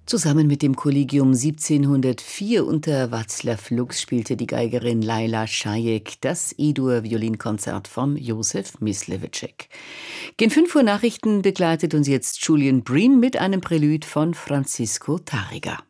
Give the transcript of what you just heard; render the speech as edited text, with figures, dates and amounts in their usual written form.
Zusammen mit dem Kollegium 1704 unter Václav Lux spielte die Geigerin Laila Šajek das E-Dur-Violinkonzert von Josef Mysliveček. Gen 5 Uhr Nachrichten begleitet uns jetzt Julian Bream mit einem Prälud von Francisco Tárrega.